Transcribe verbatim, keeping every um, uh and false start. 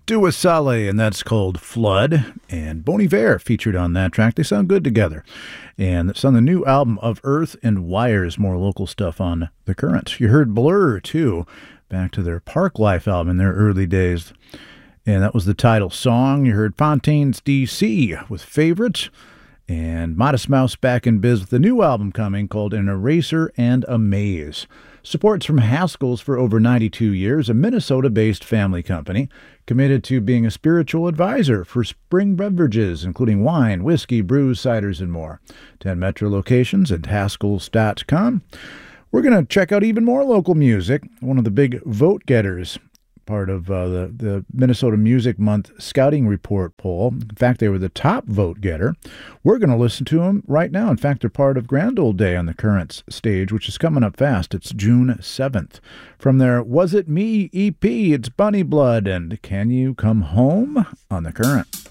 Dua Saleh, and that's called Flood. And Bon Iver featured on that track. They sound good together. And it's on the new album of Earth and Wires, more local stuff on The Current. You heard Blur, too, back to their Park Life album in their early days. And that was the title song. You heard Fontaines D C with Favorite. And Modest Mouse back in biz with a new album coming called An Eraser and a Maze. Support's from Haskell's for over ninety-two years, a Minnesota-based family company committed to being a spiritual advisor for spring beverages, including wine, whiskey, brews, ciders, and more. ten Metro locations at Haskells dot com. We're going to check out even more local music. One of the big vote getters, part of uh, the, the Minnesota Music Month Scouting Report poll. In fact, they were the top vote getter. We're going to listen to them right now. In fact, they're part of Grand Old Day on the Currents stage, which is coming up fast. It's June seventh. From their Was It Me E P, it's Bunny Blood and Can You Come Home on the Current.